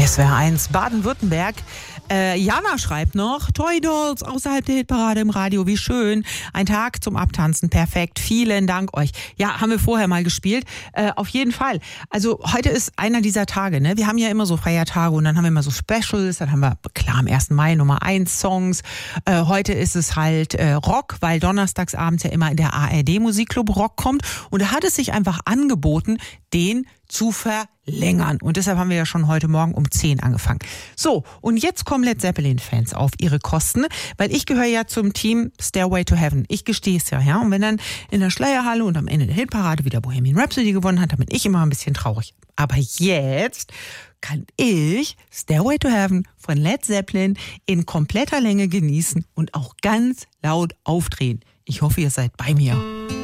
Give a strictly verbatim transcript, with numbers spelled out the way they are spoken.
S W R eins Baden-Württemberg. Äh, Jana schreibt noch, Toy Dolls außerhalb der Hitparade im Radio, wie schön. Ein Tag zum Abtanzen, perfekt. Vielen Dank euch. Ja, haben wir vorher mal gespielt. Äh, auf jeden Fall. Also heute ist einer dieser Tage, ne? Wir haben ja immer so Feiertage und dann haben wir immer so Specials. Dann haben wir, klar, am ersten Mai Nummer eins Songs. Äh, heute ist es halt äh, Rock, weil donnerstags abends ja immer in der A R D Musikclub Rock kommt. Und da hat es sich einfach angeboten, den zu verlängern. Und deshalb haben wir ja schon heute Morgen um zehn angefangen. So, und jetzt kommen Led Zeppelin-Fans auf ihre Kosten, weil ich gehöre ja zum Team Stairway to Heaven. Ich gestehe es ja, ja. Und wenn dann in der Schleierhalle und am Ende der Hitparade wieder Bohemian Rhapsody gewonnen hat, dann bin ich immer ein bisschen traurig. Aber jetzt kann ich Stairway to Heaven von Led Zeppelin in kompletter Länge genießen und auch ganz laut aufdrehen. Ich hoffe, ihr seid bei mir.